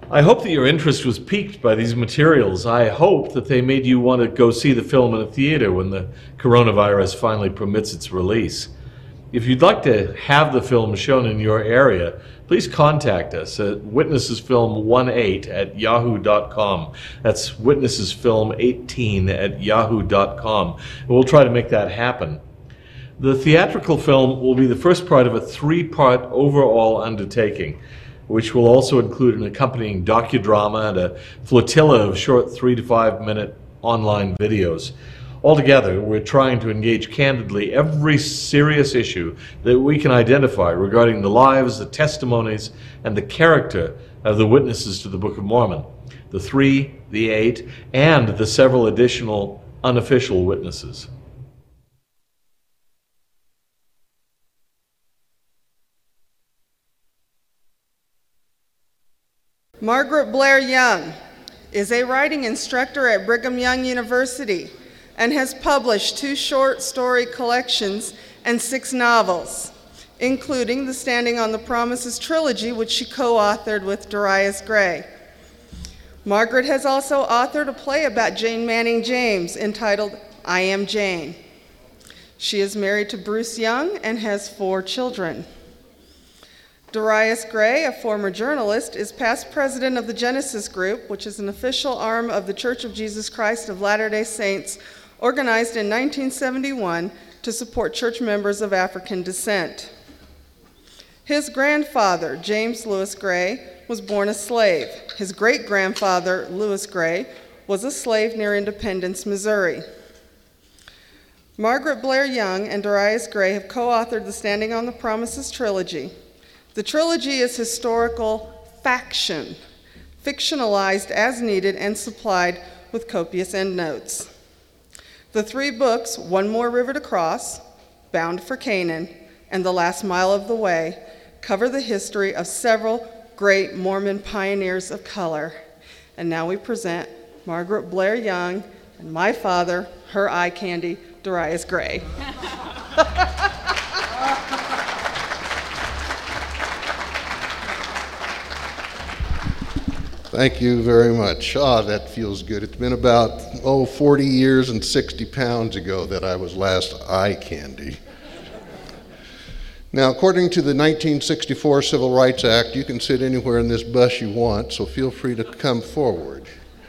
I hope that your interest was piqued by these materials. I hope that they made you want to go see the film in a theater when the coronavirus finally permits its release. If you'd like to have the film shown in your area, please contact us at witnessesfilm18@yahoo.com. That's witnessesfilm18@yahoo.com. And we'll try to make that happen. The theatrical film will be the first part of a 3-part overall undertaking, which will also include an accompanying docudrama and a flotilla of short 3 to 5 minute online videos. Altogether, we're trying to engage candidly every serious issue that we can identify regarding the lives, the testimonies, and the character of the witnesses to the Book of Mormon, the 3, the 8, and the several additional unofficial witnesses. Margaret Blair Young is a writing instructor at Brigham Young University and has published 2 short story collections and 6 novels, including the Standing on the Promises trilogy, which she co-authored with Darius Gray. Margaret has also authored a play about Jane Manning James entitled I Am Jane. She is married to Bruce Young and has 4 children. Darius Gray, a former journalist, is past president of the Genesis Group, which is an official arm of the Church of Jesus Christ of Latter-day Saints, organized in 1971 to support church members of African descent. His grandfather, James Lewis Gray, was born a slave. His great-grandfather, Lewis Gray, was a slave near Independence, Missouri. Margaret Blair Young and Darius Gray have co-authored the Standing on the Promises trilogy. The trilogy is historical faction, fictionalized as needed and supplied with copious endnotes. The 3 books, One More River to Cross, Bound for Canaan, and The Last Mile of the Way, cover the history of several great Mormon pioneers of color. And now we present Margaret Blair Young and my father, her eye candy, Darius Gray. Thank you very much. That feels good. It's been about, 40 years and 60 pounds ago that I was last eye candy. Now, according to the 1964 Civil Rights Act, you can sit anywhere in this bus you want, so feel free to come forward.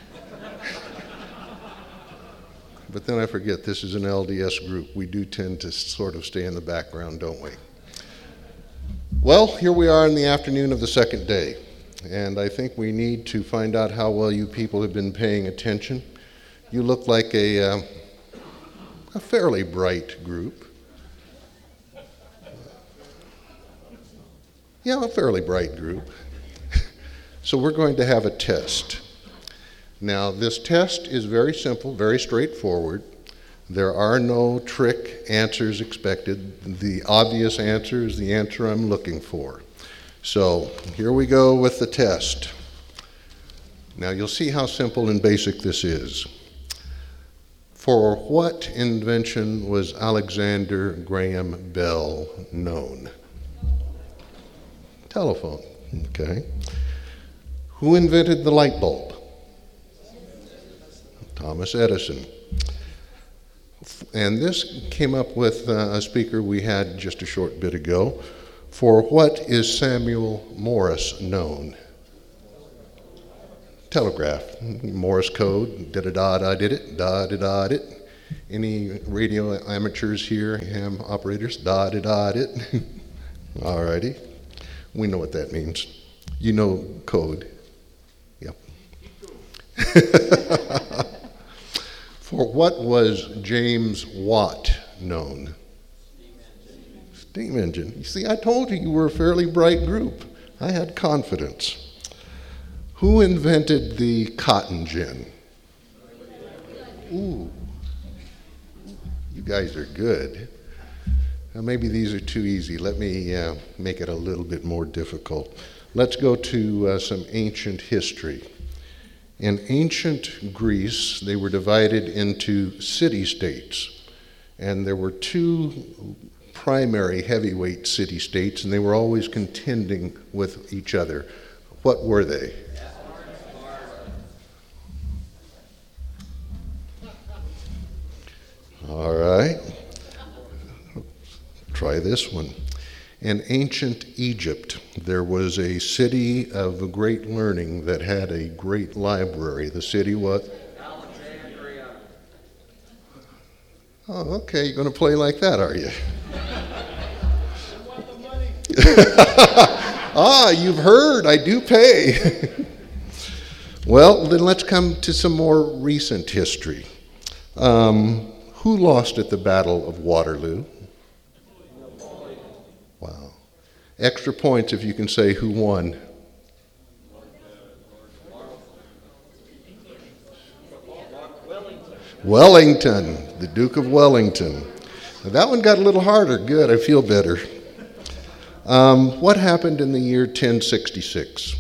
But then I forget, this is an LDS group. We do tend to sort of stay in the background, don't we? Well, here we are in the afternoon of the second day. And I think we need to find out how well you people have been paying attention. You look like a fairly bright group. Yeah, a fairly bright group. So we're going to have a test. Now, this test is very simple, very straightforward. There are no trick answers expected. The obvious answer is the answer I'm looking for. So here we go with the test. Now you'll see how simple and basic this is. For what invention was Alexander Graham Bell known? Telephone, okay. Who invented the light bulb? Thomas Edison. And this came up with a speaker we had just a short bit ago. For what is Samuel Morse known? Telegraph, Morse code, da-da-da-da-did-it, da-da-da-did. Any radio amateurs here, ham operators, da-da-da-did? All righty, we know what that means. You know code, yep. For what was James Watt known? Steam engine. You see, I told you were a fairly bright group. I had confidence. Who invented the cotton gin? Ooh, you guys are good. Now maybe these are too easy. Let me make it a little bit more difficult. Let's go to some ancient history. In ancient Greece, they were divided into city-states, and there were 2 primary heavyweight city-states, and they were always contending with each other. What were they? All right. Try this one. In ancient Egypt, there was a city of great learning that had a great library. The city what? Alexandria. Oh, okay. You're going to play like that, are you? Ah, you've heard. I do pay. Well, then let's come to some more recent history. Who lost at the Battle of Waterloo? Wow. Extra points if you can say who won. Wellington, the Duke of Wellington. Now, that one got a little harder. Good, I feel better. What happened in the year 1066?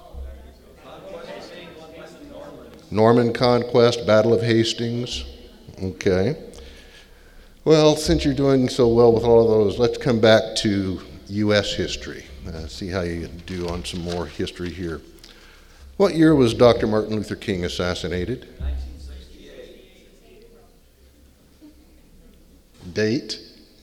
Norman conquest, Battle of Hastings. Okay. Well, since you're doing so well with all of those, let's come back to U.S. history. See how you do on some more history here. What year was Dr. Martin Luther King assassinated? 1968. Date?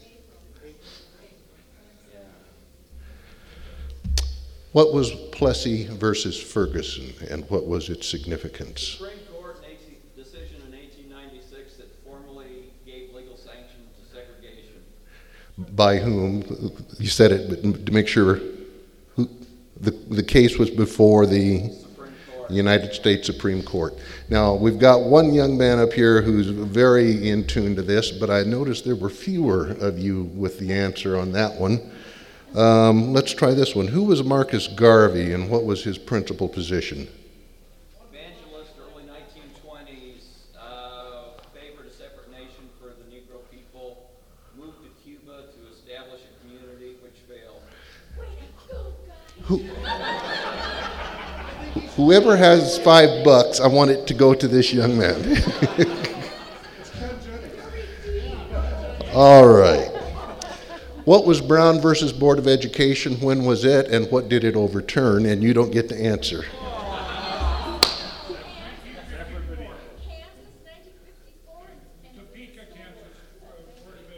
What was Plessy versus Ferguson, and what was its significance? Supreme Court decision in 1896 that formally gave legal sanction to segregation. By whom? You said it, but to make sure, the case was before the Supreme Court. United States Supreme Court. Now, we've got one young man up here who's very in tune to this, but I noticed there were fewer of you with the answer on that one. Let's try this one. Who was Marcus Garvey, and what was his principal position? Evangelist, early 1920s, favored a separate nation for the Negro people, moved to Cuba to establish a community which failed. Whoever has $5, I want it to go to this young man. All right. What was Brown versus Board of Education? When was it, and what did it overturn? And you don't get to answer. Kansas, 1954, and Topeka, Kansas, Board of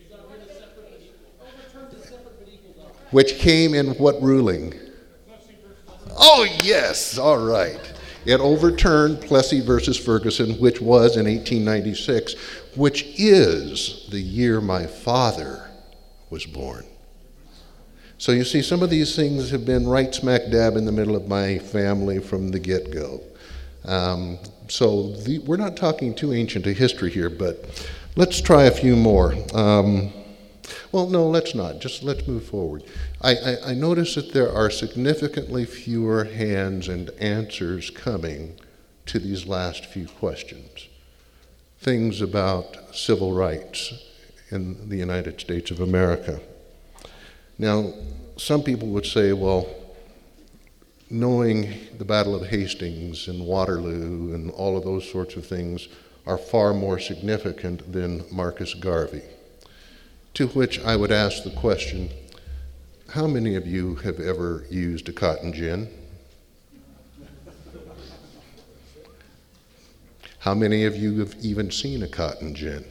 Education. Which came in what ruling? Oh, yes. All right. It overturned Plessy versus Ferguson, which was in 1896, which is the year my father was born. So you see, some of these things have been right smack dab in the middle of my family from the get-go. We're not talking too ancient a history here, but let's try a few more. Well, no, let's not. Just let's move forward. I notice that there are significantly fewer hands and answers coming to these last few questions. Things about civil rights in the United States of America. Now, some people would say, well, knowing the Battle of Hastings and Waterloo and all of those sorts of things are far more significant than Marcus Garvey. To which I would ask the question, how many of you have ever used a cotton gin? How many of you have even seen a cotton gin?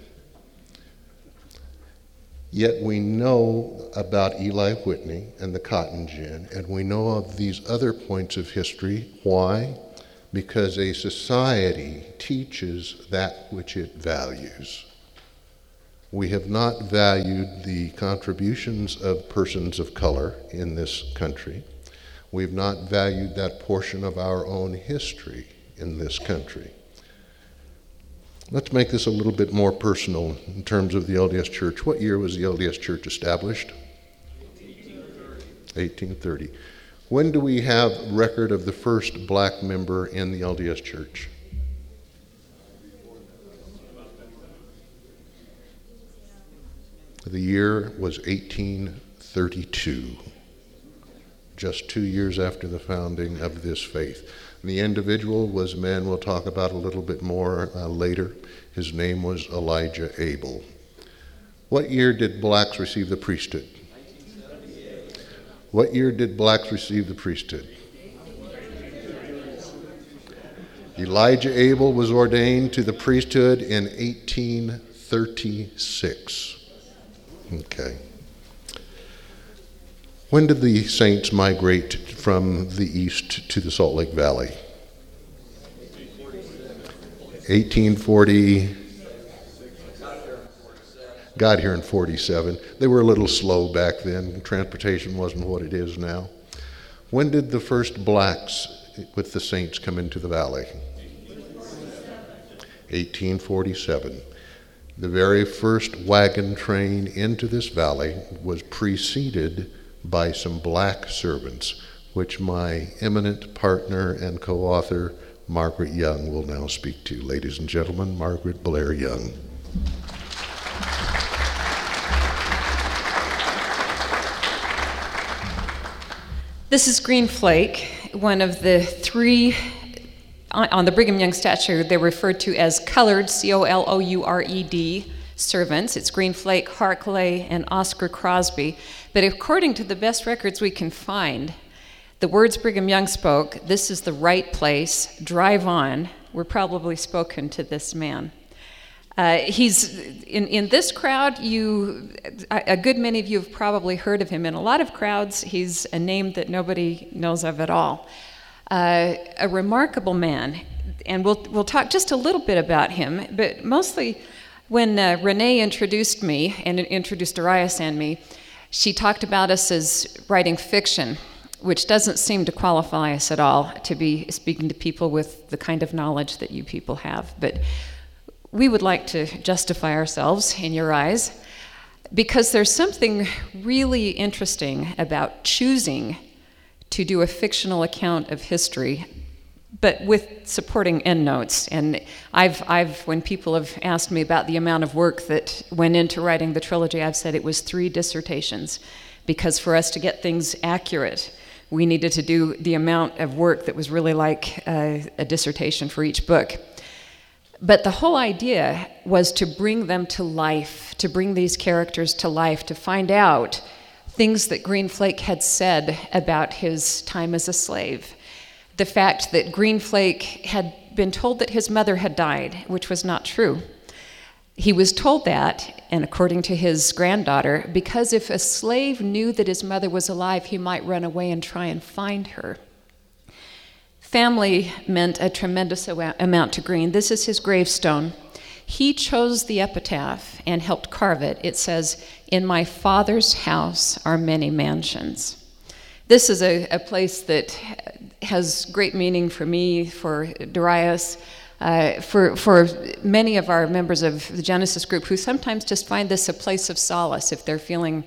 Yet we know about Eli Whitney and the cotton gin, and we know of these other points of history. Why? Because a society teaches that which it values. We have not valued the contributions of persons of color in this country. We've not valued that portion of our own history in this country. Let's make this a little bit more personal in terms of the LDS Church. What year was the LDS Church established? 1830. When do we have record of the first black member in the LDS Church? The year was 1832, just 2 years after the founding of this faith. And the individual was a man we'll talk about a little bit more later. His name was Elijah Abel. What year did blacks receive the priesthood? 1978. What year did blacks receive the priesthood? Elijah Abel was ordained to the priesthood in 1830. 36. Okay. When did the saints migrate from the east to the Salt Lake Valley? 1840. Got here in 47. They were a little slow back then. Transportation wasn't what it is now. When did the first blacks with the saints come into the valley? 1847. The very first wagon train into this valley was preceded by some black servants, which my eminent partner and co-author, Margaret Young, will now speak to. Ladies and gentlemen, Margaret Blair Young. This is Green Flake, one of the three, on the Brigham Young statue, they're referred to as colored, C-O-L-O-U-R-E-D, servants. It's Green Flake, Harkley, and Oscar Crosby. But according to the best records we can find, the words Brigham Young spoke, "This is the right place, drive on," were probably spoken to this man. He's in this crowd. A good many of you have probably heard of him. In a lot of crowds, he's a name that nobody knows of at all. A remarkable man, and we'll talk just a little bit about him. But mostly, when Renee introduced me and introduced Darius and me, she talked about us as writing fiction, which doesn't seem to qualify us at all to be speaking to people with the kind of knowledge that you people have. But we would like to justify ourselves in your eyes, because there's something really interesting about choosing to do a fictional account of history, but with supporting endnotes. And when people have asked me about the amount of work that went into writing the trilogy, I've said it was 3 dissertations, because for us to get things accurate, we needed to do the amount of work that was really like a dissertation for each book. But the whole idea was to bring them to life, to bring these characters to life, to find out things that Green Flake had said about his time as a slave. The fact that Green Flake had been told that his mother had died, which was not true. He was told that, and according to his granddaughter, because if a slave knew that his mother was alive, he might run away and try and find her. Family meant a tremendous amount to Green. This is his gravestone. He chose the epitaph and helped carve it. It says, "In my father's house are many mansions." This is a place that has great meaning for me, for Darius, for many of our members of the Genesis group who sometimes just find this a place of solace if they're feeling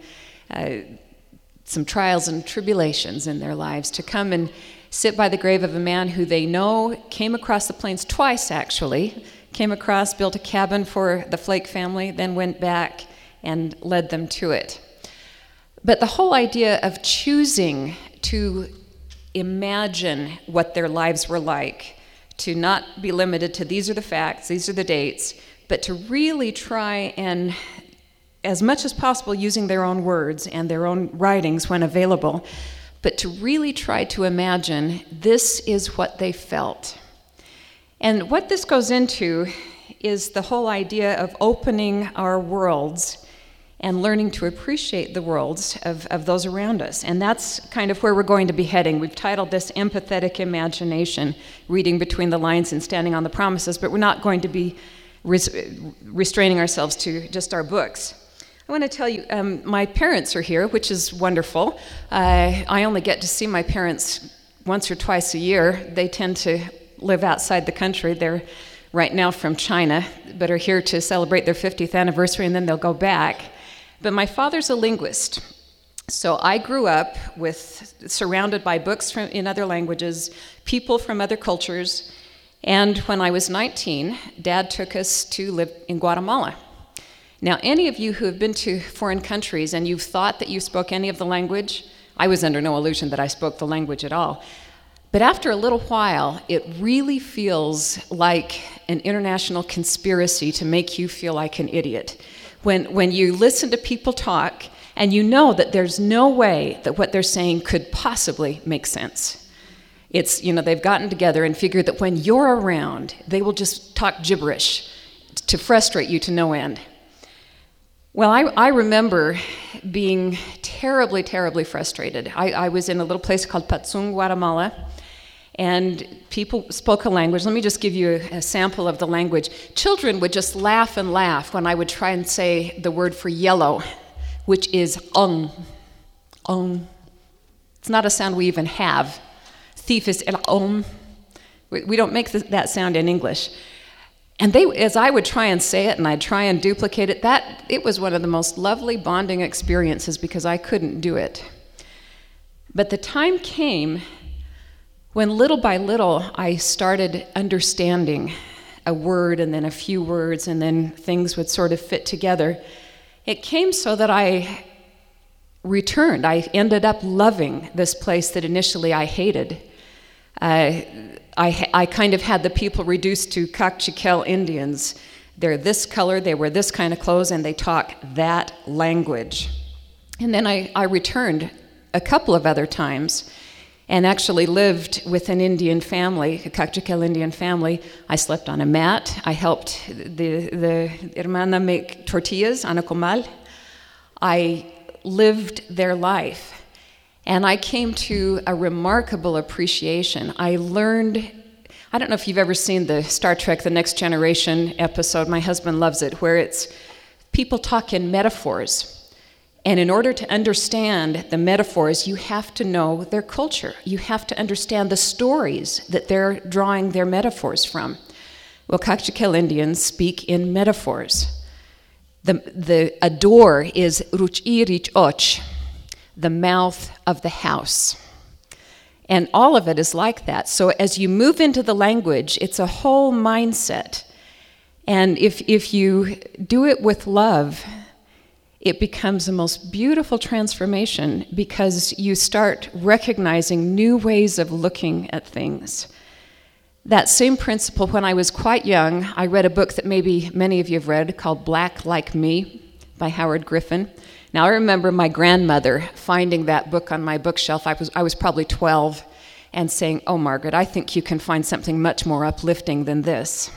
some trials and tribulations in their lives, to come and sit by the grave of a man who they know came across the plains twice, actually, came across, built a cabin for the Flake family, then went back and led them to it. But the whole idea of choosing to imagine what their lives were like, to not be limited to these are the facts, these are the dates, but to really try and, as much as possible, using their own words and their own writings when available, but to really try to imagine this is what they felt. And what this goes into is the whole idea of opening our worlds and learning to appreciate the worlds of those around us. And that's kind of where we're going to be heading. We've titled this Empathetic Imagination, Reading Between the Lines and Standing on the Promises, but we're not going to be restraining ourselves to just our books. I want to tell you, my parents are here, which is wonderful. I only get to see my parents once or twice a year. They tend to live outside the country. They're right now from China, but are here to celebrate their 50th anniversary, and then they'll go back. But my father's a linguist. So I grew up surrounded by books in other languages, people from other cultures, and when I was 19, Dad took us to live in Guatemala. Now, any of you who have been to foreign countries and you've thought that you spoke any of the language, I was under no illusion that I spoke the language at all. But after a little while, it really feels like an international conspiracy to make you feel like an idiot. When you listen to people talk and you know that there's no way that what they're saying could possibly make sense. It's, they've gotten together and figured that when you're around, they will just talk gibberish to frustrate you to no end. Well, I remember being terribly, terribly frustrated. I was in a little place called Patsung, Guatemala, and people spoke a language. Let me just give you a sample of the language. Children would just laugh and laugh when I would try and say the word for yellow, which is ung. It's not a sound we even have. Thief is We don't make that sound in English. And as I would try and say it and I'd try and duplicate it, it was one of the most lovely bonding experiences because I couldn't do it. But the time came when little by little I started understanding a word and then a few words and then things would sort of fit together. It came so that I returned. I ended up loving this place that initially I hated. I kind of had the people reduced to Kakchikel Indians. They're this color, they wear this kind of clothes, and they talk that language. And then I returned a couple of other times and actually lived with an Indian family, a Kakchikel Indian family. I slept on a mat. I helped the hermana make tortillas on a comal. I lived their life. And I came to a remarkable appreciation. I learned, I don't know if you've ever seen the Star Trek The Next Generation episode, my husband loves it, where it's people talk in metaphors. And in order to understand the metaphors, you have to know their culture. You have to understand the stories that they're drawing their metaphors from. Well, Kakchikel Indians speak in metaphors. A door is ruchi rich och, the mouth of the house. And all of it is like that. So as you move into the language, it's a whole mindset. And if you do it with love, it becomes the most beautiful transformation because you start recognizing new ways of looking at things. That same principle, when I was quite young, I read a book that maybe many of you have read called Black Like Me by Howard Griffin. Now, I remember my grandmother finding that book on my bookshelf. I was probably 12 and saying, "Oh, Margaret, I think you can find something much more uplifting than this."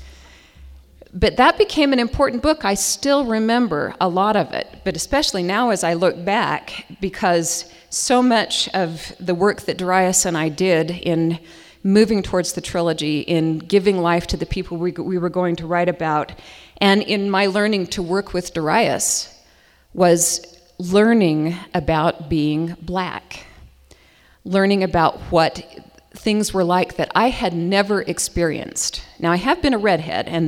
But that became an important book. I still remember a lot of it, but especially now as I look back, because so much of the work that Darius and I did in moving towards the trilogy, in giving life to the people we were going to write about, and in my learning to work with Darius, was learning about being Black, learning about what things were like that I had never experienced. Now, I have been a redhead, and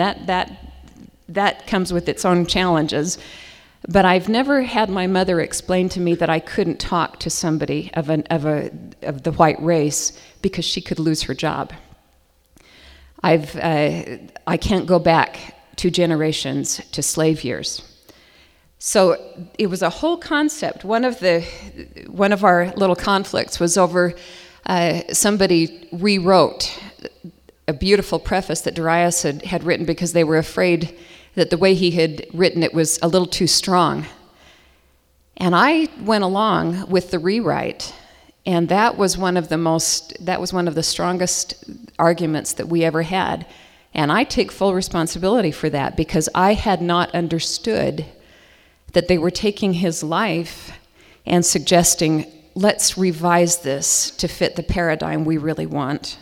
that comes with its own challenges, but I've never had my mother explain to me that I couldn't talk to somebody of the white race because she could lose her job. I can't go back 2 generations to slave years. So it was a whole concept. One of our little conflicts was over somebody rewrote a beautiful preface that Darius had written because they were afraid that the way he had written it was a little too strong. And I went along with the rewrite, and that was one of the strongest arguments that we ever had. And I take full responsibility for that because I had not understood that they were taking his life and suggesting, let's revise this to fit the paradigm we really want.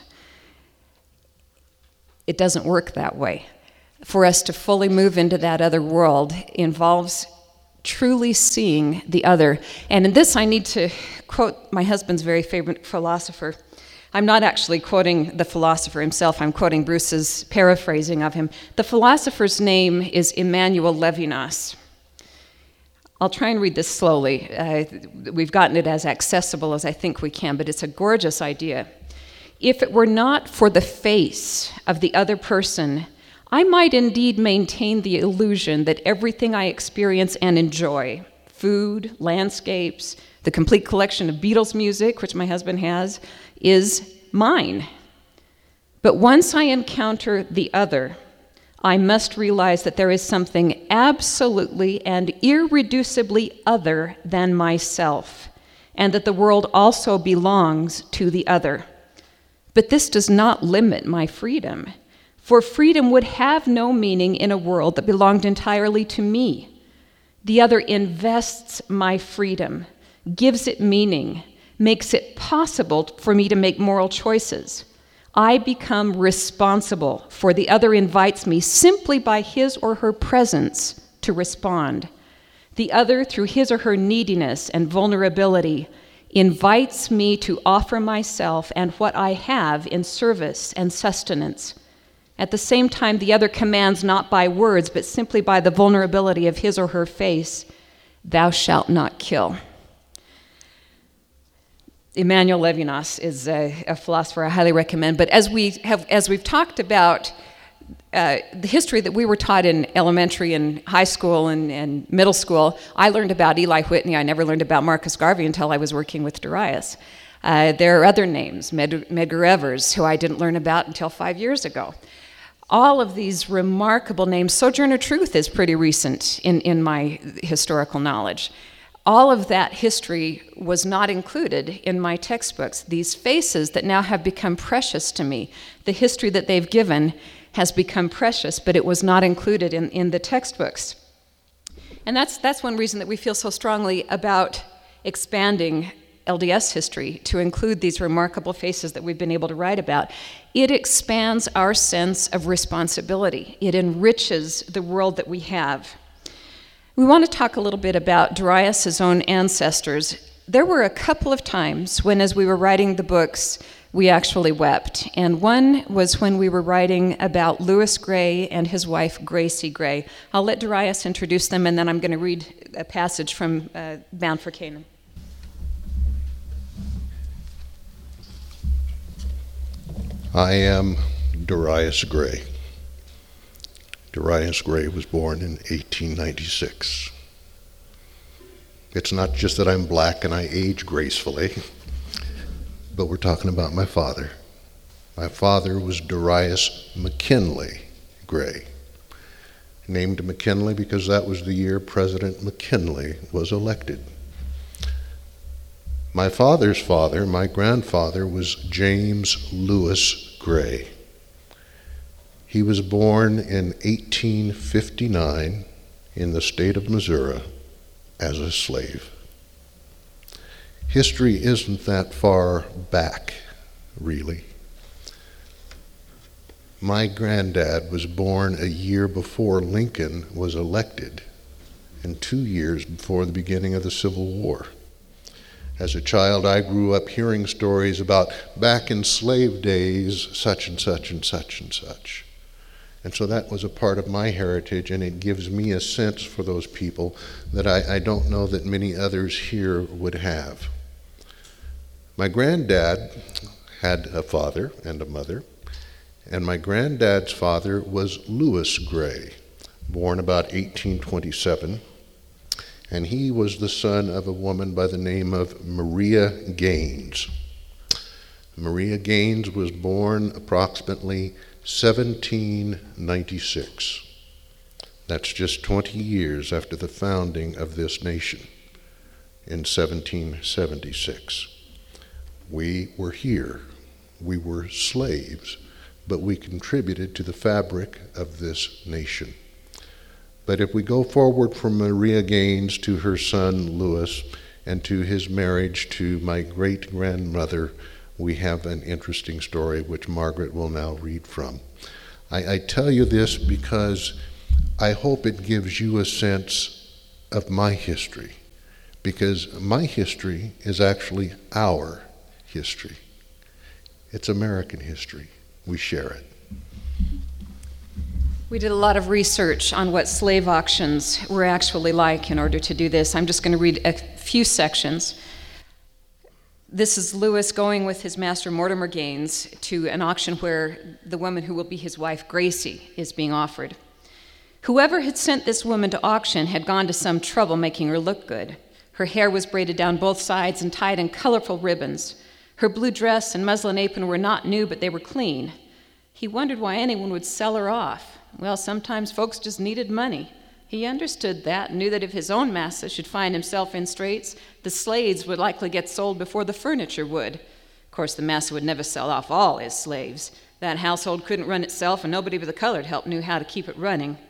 It doesn't work that way. For us to fully move into that other world involves truly seeing the other. And in this, I need to quote my husband's very favorite philosopher. I'm not actually quoting the philosopher himself, I'm quoting Bruce's paraphrasing of him. The philosopher's name is Emmanuel Levinas. I'll try and read this slowly. We've gotten it as accessible as I think we can, but it's a gorgeous idea. If it were not for the face of the other person, I might indeed maintain the illusion that everything I experience and enjoy, food, landscapes, the complete collection of Beatles music, which my husband has, is mine. But once I encounter the other, I must realize that there is something absolutely and irreducibly other than myself, and that the world also belongs to the other. But this does not limit my freedom, for freedom would have no meaning in a world that belonged entirely to me. The other invests my freedom, gives it meaning, makes it possible for me to make moral choices. I become responsible, for the other invites me simply by his or her presence to respond. The other, through his or her neediness and vulnerability, invites me to offer myself and what I have in service and sustenance. At the same time, the other commands not by words, but simply by the vulnerability of his or her face, "Thou shalt not kill." Emmanuel Levinas is a philosopher I highly recommend. But as we've talked about the history that we were taught in elementary and high school and middle school, I learned about Eli Whitney. I never learned about Marcus Garvey until I was working with Darius. There are other names, Medgar Evers, who I didn't learn about until 5 years ago. All of these remarkable names. Sojourner Truth is pretty recent in my historical knowledge. All of that history was not included in my textbooks. These faces that now have become precious to me, the history that they've given has become precious, but it was not included in the textbooks. And that's one reason that we feel so strongly about expanding LDS history to include these remarkable faces that we've been able to write about. It expands our sense of responsibility. It enriches the world that we have. We want to talk a little bit about Darius's own ancestors. There were a couple of times when, as we were writing the books, we actually wept. And one was when we were writing about Lewis Gray and his wife, Gracie Gray. I'll let Darius introduce them, and then I'm going to read a passage from Bound for Canaan. I am Darius Gray. Darius Gray was born in 1896. It's not just that I'm black and I age gracefully, but we're talking about my father. My father was Darius McKinley Gray, named McKinley because that was the year President McKinley was elected. My father's father, my grandfather, was James Lewis Gray. He was born in 1859 in the state of Missouri as a slave. History isn't that far back, really. My granddad was born a year before Lincoln was elected and 2 years before the beginning of the Civil War. As a child, I grew up hearing stories about back in slave days, such and such and such and such. And so that was a part of my heritage, and it gives me a sense for those people that I don't know that many others here would have. My granddad had a father and a mother, and my granddad's father was Lewis Gray, born about 1827, and he was the son of a woman by the name of Maria Gaines. Maria Gaines was born approximately 1796. That's just 20 years after the founding of this nation in 1776. We were here. We were slaves, but we contributed to the fabric of this nation. But if we go forward from Maria Gaines to her son Lewis and to his marriage to my great-grandmother, we have an interesting story which Margaret will now read from. I tell you this because I hope it gives you a sense of my history, because my history is actually our history. It's American history. We share it. We did a lot of research on what slave auctions were actually like in order to do this. I'm just going to read a few sections. This is Lewis going with his master Mortimer Gaines to an auction where the woman who will be his wife, Gracie, is being offered. Whoever had sent this woman to auction had gone to some trouble making her look good. Her hair was braided down both sides and tied in colorful ribbons. Her blue dress and muslin apron were not new, but they were clean. He wondered why anyone would sell her off. Well, sometimes folks just needed money. He understood that and knew that if his own master should find himself in straits, the slaves would likely get sold before the furniture would. Of course, the master would never sell off all his slaves. That household couldn't run itself, and nobody but the colored help knew how to keep it running.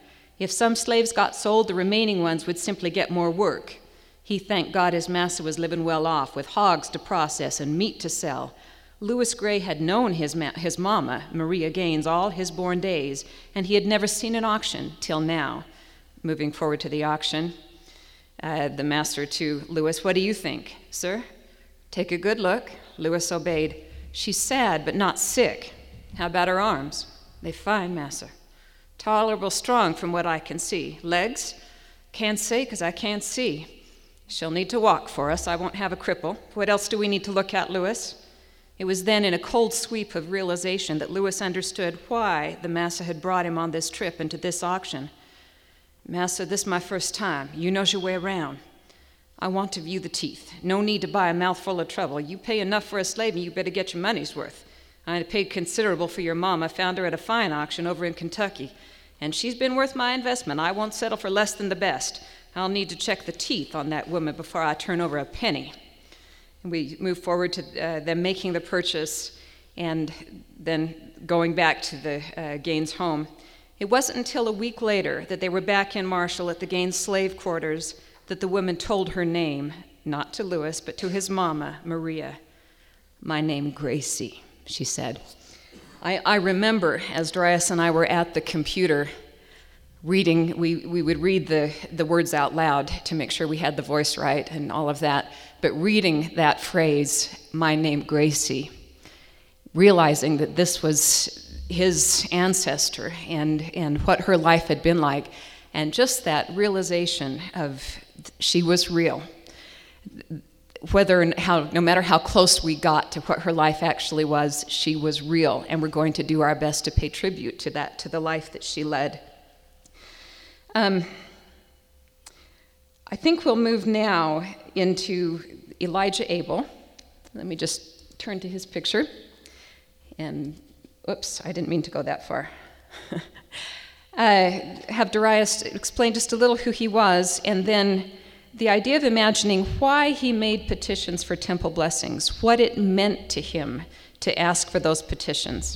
If some slaves got sold, the remaining ones would simply get more work. He thanked God his master was living well off, with hogs to process and meat to sell. Lewis Gray had known his mama, Maria Gaines, all his born days, and he had never seen an auction till now. Moving forward to the auction, the master to Lewis, "What do you think, sir?" "Take a good look." Lewis obeyed. "She's sad, but not sick." "How about her arms?" "They fine, master." "Tolerable strong from what I can see." "Legs?" "Can't say, 'cause I can't see." "She'll need to walk for us. I won't have a cripple. What else do we need to look at, Lewis?" It was then in a cold sweep of realization that Lewis understood why the master had brought him on this trip and to this auction. "Master, this is my first time. You knows your way around. I want to view the teeth. No need to buy a mouthful of trouble. You pay enough for a slave and you better get your money's worth. I paid considerable for your mama, found her at a fine auction over in Kentucky, and she's been worth my investment. I won't settle for less than the best. I'll need to check the teeth on that woman before I turn over a penny." And we move forward to them making the purchase and then going back to the Gaines home. It wasn't until a week later that they were back in Marshall at the Gaines slave quarters that the woman told her name, not to Lewis, but to his mama, Maria. "My name, Gracie," she said. I remember as Darius and I were at the computer reading, we would read the words out loud to make sure we had the voice right and all of that, but reading that phrase, "My name, Gracie," realizing that this was his ancestor and what her life had been like, and just that realization of she was real. No matter how close we got to what her life actually was, she was real, and we're going to do our best to pay tribute to that, to the life that she led. I think we'll move now into Elijah Abel. Let me just turn to his picture. And, oops, I didn't mean to go that far. Have Darius explain just a little who he was, and then the idea of imagining why he made petitions for temple blessings, what it meant to him to ask for those petitions.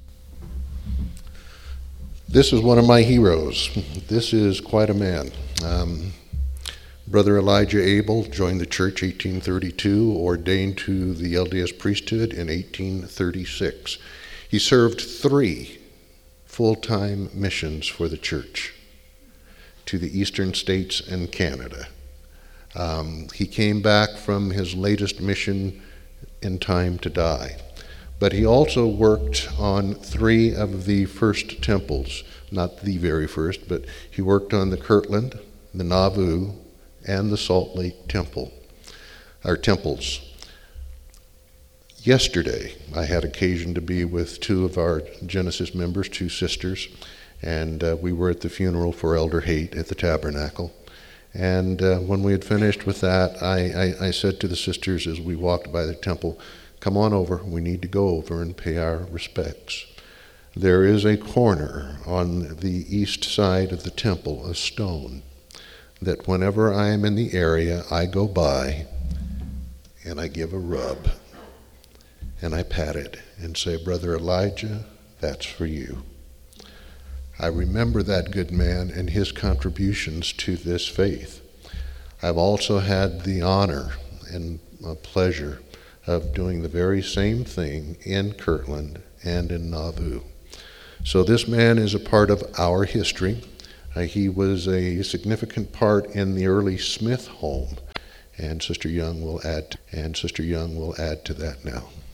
This is one of my heroes. This is quite a man. Brother Elijah Abel joined the church 1832, ordained to the LDS priesthood in 1836. He served 3 full-time missions for the church to the eastern states and Canada. He came back from his latest mission in time to die. But he also worked on 3 of the first temples, not the very first, but he worked on the Kirtland, the Nauvoo, and the Salt Lake Temple, our temples. Yesterday, I had occasion to be with 2 of our Genesis members, 2 sisters, and we were at the funeral for Elder Haight at the Tabernacle. And when we had finished with that, I said to the sisters as we walked by the temple, "Come on over, we need to go over and pay our respects." There is a corner on the east side of the temple, a stone, that whenever I am in the area, I go by and I give a rub and I pat it and say, "Brother Elijah, that's for you." I remember that good man and his contributions to this faith. I've also had the honor and pleasure of doing the very same thing in Kirtland and in Nauvoo. So this man is a part of our history. He was a significant part in the early Smith home, and Sister Young will add to that now.